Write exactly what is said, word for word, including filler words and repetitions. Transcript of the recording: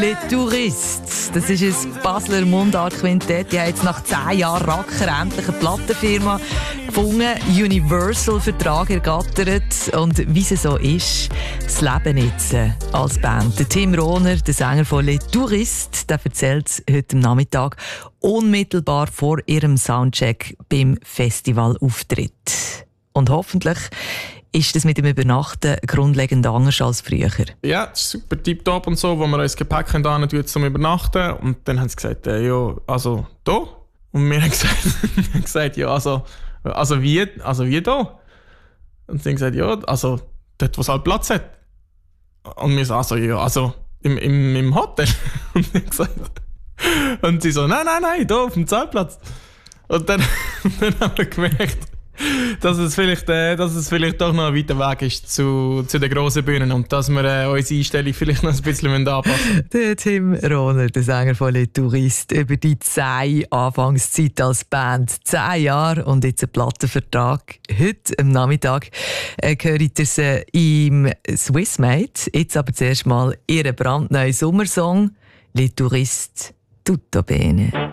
Les Touristes, das ist ein Basler Mundart-Quintett. Die haben jetzt nach zehn Jahren Racker endlich eine Plattenfirma gefunden, Universal-Vertrag ergattert. Und wie es so ist, das Leben jetzt als Band. Der Tim Rohner, der Sänger von Les Touristes, der erzählt es heute am Nachmittag unmittelbar vor ihrem Soundcheck beim Festivalauftritt. Und hoffentlich ist das mit dem Übernachten grundlegend anders als früher? Ja, es ist super tipptopp und so, wo wir uns Gepäck hin tun zum Übernachten. Und dann haben sie gesagt, äh, ja, also da. Und wir haben gesagt, wir haben gesagt ja, also, also wie, also wie da? Und sie haben gesagt, ja, also dort, wo es halt Platz hat. Und wir so, also, ja, also im, im, im Hotel. Und, ich gesagt, und sie so, nein, nein, nein, da auf dem Zeltplatz. Und dann, dann haben wir gemerkt, dass es vielleicht, äh, dass es vielleicht doch noch ein weiter Weg ist zu, zu den grossen Bühnen und dass wir äh, unsere Einstellung vielleicht noch ein bisschen anpassen müssen. Der Tim Rohner, der Sänger von Les Touristes, über die zehn Anfangszeit als Band. Zehn Jahre und jetzt ein Plattenvertrag. Heute am Nachmittag äh, hört ihr sie im Swissmate. Jetzt aber zuerst mal ihren brandneuen Sommersong «Les Touristes, tutto bene».